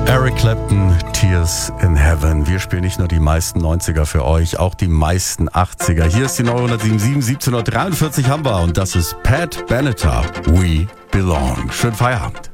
Eric Clapton, Tears in Heaven. Wir spielen nicht nur die meisten 90er für euch, auch die meisten 80er. Hier ist die 977, 17:43 haben wir und das ist Pat Benatar, We Belong. Schönen Feierabend.